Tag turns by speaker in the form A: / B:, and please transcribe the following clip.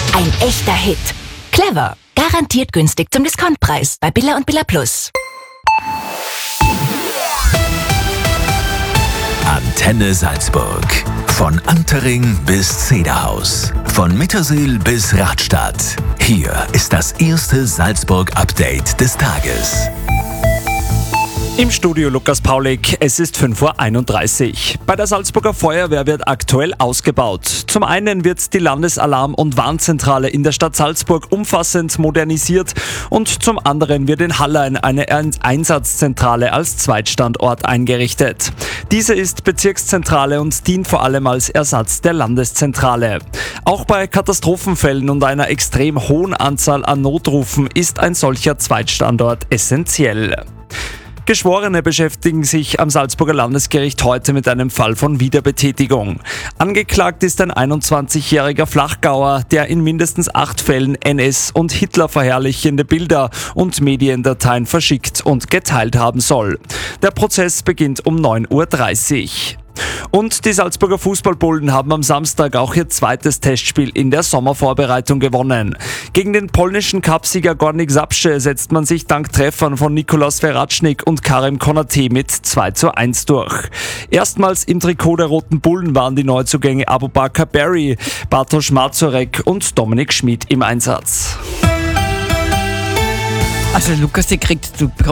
A: Ein echter Hit. Clever. Garantiert günstig zum Discountpreis bei Billa und Billa Plus.
B: Antenne Salzburg. Von Antering bis Zederhaus. Von Mittersill bis Radstadt. Hier ist das erste Salzburg-Update des Tages.
C: Im Studio Lukas Paulik, es ist 5:31 Uhr. Bei der Salzburger Feuerwehr wird aktuell ausgebaut. Zum einen wird die Landesalarm- und Warnzentrale in der Stadt Salzburg umfassend modernisiert und zum anderen wird in Hallein eine Einsatzzentrale als Zweitstandort eingerichtet. Diese ist Bezirkszentrale und dient vor allem als Ersatz der Landeszentrale. Auch bei Katastrophenfällen und einer extrem hohen Anzahl an Notrufen ist ein solcher Zweitstandort essentiell. Geschworene beschäftigen sich am Salzburger Landesgericht heute mit einem Fall von Wiederbetätigung. Angeklagt ist ein 21-jähriger Flachgauer, der in mindestens 8 Fällen NS- und Hitler verherrlichende Bilder und Mediendateien verschickt und geteilt haben soll. Der Prozess beginnt um 9:30 Uhr. Und die Salzburger Fußballbullen haben am Samstag auch ihr zweites Testspiel in der Sommervorbereitung gewonnen. Gegen den polnischen Cupsieger Górnik Zabrze setzt man sich dank Treffern von Nikolaus Veracznik und Karim Konaté mit 2:1 durch. Erstmals im Trikot der Roten Bullen waren die Neuzugänge Abubakar Berry, Bartosz Mazurek und Dominik Schmid im Einsatz.
D: Also Lukas, du